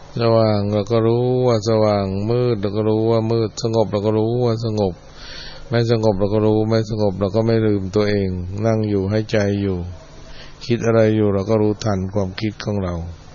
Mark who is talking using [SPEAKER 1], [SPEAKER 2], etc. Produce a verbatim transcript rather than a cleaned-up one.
[SPEAKER 1] สว่างเราก็รู้ว่าสว่างมืดเราก็รู้ว่ามืดสงบเราก็รู้ว่าสงบไม่สงบเราก็รู้ไม่สงบเราก็ไม่ลืมตัวเองนั่งอยู่ให้ใจอยู่คิดอะไรอยู่เราก็รู้ทันความคิดของเรา